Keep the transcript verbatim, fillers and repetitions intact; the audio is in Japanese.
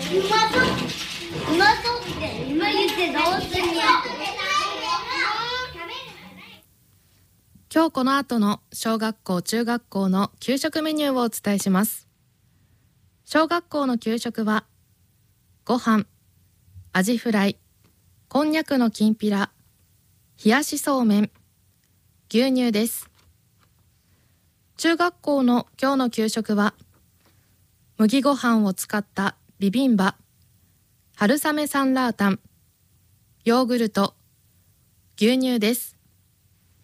うまそううまそうって今言ってどうすんや。 今日この後の小学校中学校の給食メニューをお伝えします。小学校の給食はご飯、アジフライ、こんにゃくのきんぴら、冷やしそうめん、牛乳です。中学校の今日の給食は麦ご飯を使ったビビンバ、春雨サンラータン、ヨーグルト、牛乳です。